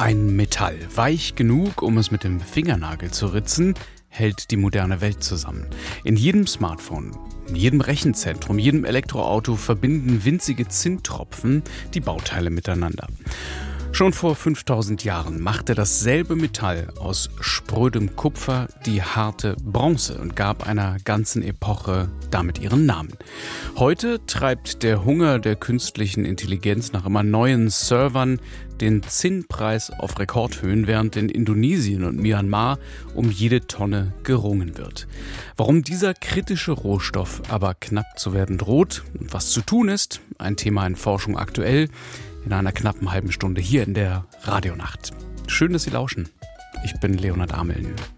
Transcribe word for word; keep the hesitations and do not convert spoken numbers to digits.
Ein Metall, weich genug, um es mit dem Fingernagel zu ritzen, hält die moderne Welt zusammen. In jedem Smartphone, in jedem Rechenzentrum, jedem Elektroauto verbinden winzige Zinntropfen die Bauteile miteinander. Schon vor fünftausend Jahren machte dasselbe Metall aus sprödem Kupfer die harte Bronze und gab einer ganzen Epoche damit ihren Namen. Heute treibt der Hunger der künstlichen Intelligenz nach immer neuen Servern den Zinnpreis auf Rekordhöhen, während in Indonesien und Myanmar um jede Tonne gerungen wird. Warum dieser kritische Rohstoff aber knapp zu werden droht und was zu tun ist, ein Thema in Forschung aktuell, in einer knappen halben Stunde hier in der Radionacht. Schön, dass Sie lauschen. Ich bin Leonhard Ameln.